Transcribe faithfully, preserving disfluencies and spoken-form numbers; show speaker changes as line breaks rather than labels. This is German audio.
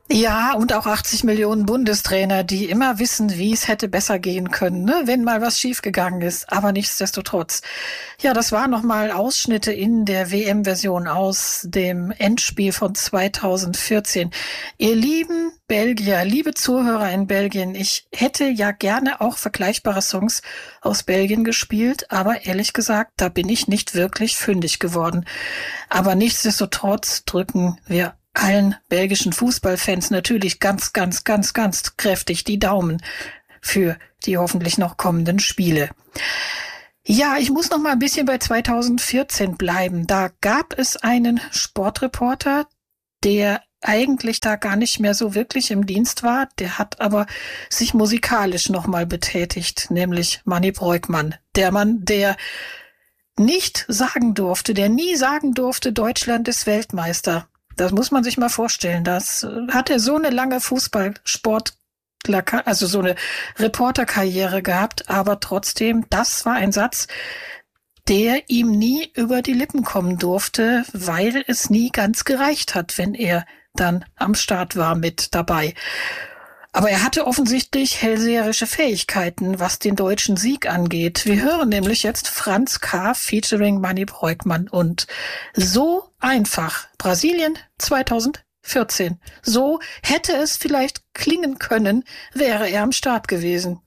Ja, und auch achtzig Millionen Bundestrainer, die immer wissen, wie es hätte besser gehen können, ne, wenn mal was schiefgegangen ist. Aber nichtsdestotrotz. Ja, das waren nochmal Ausschnitte in der W M-Version aus dem Endspiel von zweitausendvierzehn. Ihr lieben Belgier, liebe Zuhörer in Belgien, ich hätte ja gerne auch vergleichbare Songs aus Belgien gespielt, aber ehrlich gesagt, da bin ich nicht wirklich fündig geworden. Aber nichtsdestotrotz drücken wir allen belgischen Fußballfans natürlich ganz, ganz, ganz, ganz kräftig die Daumen für die hoffentlich noch kommenden Spiele. Ja, ich muss noch mal ein bisschen bei zweitausendvierzehn bleiben. Da gab es einen Sportreporter, der eigentlich da gar nicht mehr so wirklich im Dienst war. Der hat aber sich musikalisch noch mal betätigt, nämlich Manny Breukmann. Der Mann, der nicht sagen durfte, der nie sagen durfte, Deutschland ist Weltmeister. Das muss man sich mal vorstellen. Das hat er so eine lange Fußballsport, also so eine Reporterkarriere gehabt, aber trotzdem, das war ein Satz, der ihm nie über die Lippen kommen durfte, weil es nie ganz gereicht hat, wenn er dann am Start war mit dabei. Aber er hatte offensichtlich hellseherische Fähigkeiten, was den deutschen Sieg angeht. Wir hören nämlich jetzt Franz K. featuring Manny Breukmann und so einfach. Brasilien zweitausendvierzehn. So hätte es vielleicht klingen können, wäre er am Start gewesen.